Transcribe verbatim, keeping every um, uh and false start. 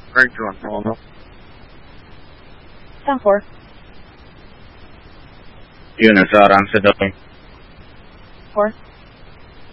Break to one. ten four. Units out on Sedona. four.